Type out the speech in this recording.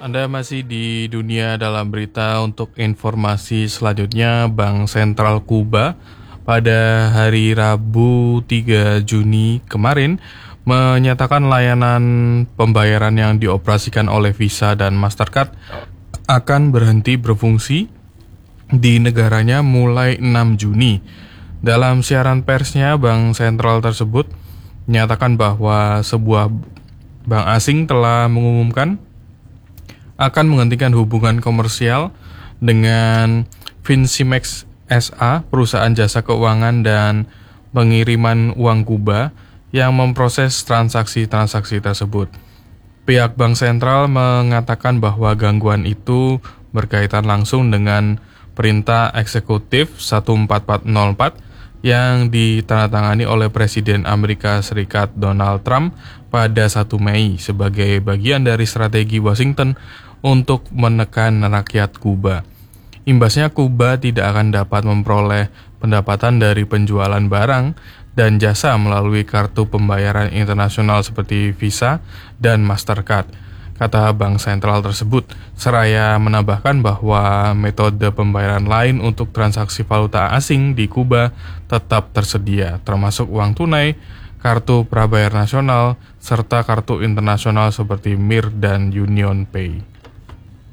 Anda masih di dunia dalam berita. Untuk informasi selanjutnya, Bank Sentral Kuba pada hari Rabu 3 Juni kemarin menyatakan layanan pembayaran yang dioperasikan oleh Visa dan Mastercard akan berhenti berfungsi di negaranya mulai 6 Juni. Dalam siaran persnya, bank sentral tersebut menyatakan bahwa sebuah bank asing telah mengumumkan akan menghentikan hubungan komersial dengan Fincimex SA, perusahaan jasa keuangan dan pengiriman uang Kuba yang memproses transaksi-transaksi tersebut. Pihak bank sentral mengatakan bahwa gangguan itu berkaitan langsung dengan perintah eksekutif 14404 yang ditandatangani oleh Presiden Amerika Serikat Donald Trump pada 1 Mei sebagai bagian dari strategi Washington untuk menekan rakyat Kuba. Imbasnya, Kuba tidak akan dapat memperoleh pendapatan dari penjualan barang dan jasa melalui kartu pembayaran internasional seperti Visa dan Mastercard, kata bank sentral tersebut, seraya menambahkan bahwa metode pembayaran lain untuk transaksi valuta asing di Kuba tetap tersedia, termasuk uang tunai, kartu prabayar nasional, serta kartu internasional seperti MIR dan UnionPay.